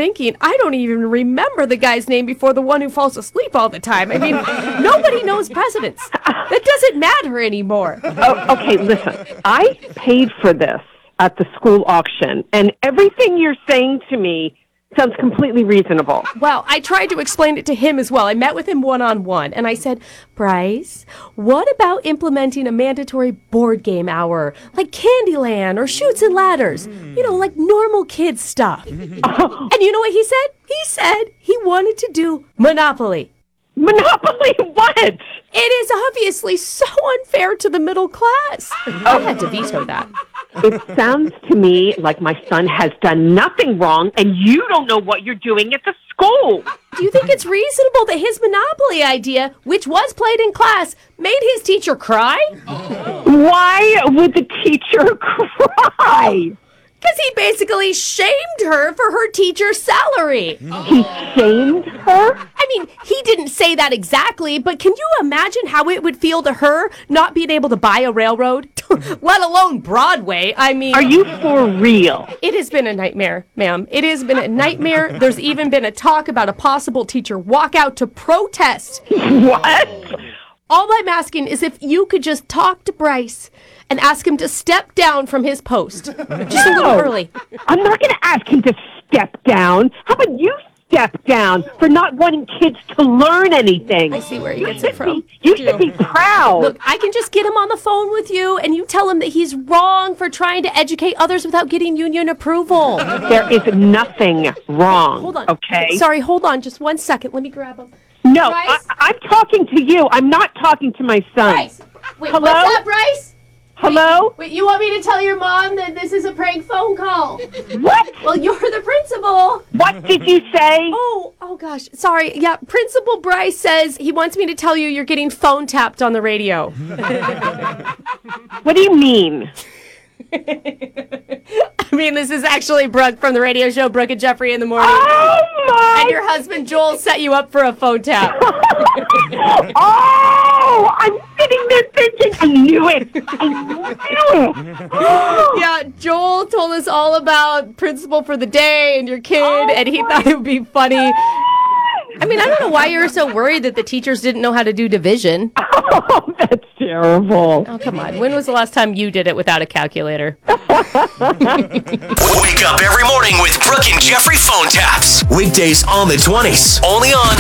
thinking, I don't even remember the guy's name before the one who falls asleep all the time. I mean, nobody knows presidents. That doesn't matter anymore. Oh, okay, listen. I paid for this at the school auction, and everything you're saying to me sounds completely reasonable. Well, I tried to explain it to him as well. I met with him one-on-one, and I said, Bryce, what about implementing a mandatory board game hour, like Candyland or Chutes and Ladders? You know, like normal kids stuff. And you know what he said? He said he wanted to do Monopoly. Monopoly what? It is obviously so unfair to the middle class. I had to veto that. It sounds to me like my son has done nothing wrong, and you don't know what you're doing at the school. Do you think it's reasonable that his Monopoly idea, which was played in class, made his teacher cry? Why would the teacher cry? Because he basically shamed her for her teacher's salary. He shamed her? I mean, he didn't say that exactly, but can you imagine how it would feel to her not being able to buy a railroad, let alone Broadway? I mean... Are you for real? It has been a nightmare, ma'am. It has been a nightmare. There's even been a talk about a possible teacher walkout to protest. What? All I'm asking is if you could just talk to Bryce and ask him to step down from his post. Just a little early. I'm not going to ask him to step down. How about you step down for not wanting kids to learn anything? I see where he gets it from. You should be proud. Look, I can just get him on the phone with you, and you tell him that he's wrong for trying to educate others without getting union approval. There is nothing wrong. Hold on. Okay? Sorry, hold on just 1 second. Let me grab him. No, Bryce? I'm talking to you. I'm not talking to my son. Bryce! Wait, Hello? what's up, Bryce? Hello? Wait, you want me to tell your mom that this is a prank phone call? What? Well, you're the principal. What did you say? Oh gosh. Sorry. Yeah, Principal Bryce says he wants me to tell you you're getting phone tapped on the radio. What do you mean? I mean, this is actually Brooke from the radio show Brooke and Jeffrey in the Morning. Oh, my! And your husband Joel set you up for a phone tap. Oh, I'm sitting there thinking, I knew it. I knew it. Yeah, Joel told us all about Principal for the Day and your kid, and he thought it would be funny. I mean, I don't know why you were so worried that the teachers didn't know how to do division. Oh, that's terrible. Oh, come on. When was the last time you did it without a calculator? Wake up every morning with Brooke and Jeffrey phone taps. Weekdays on the 20s. Only on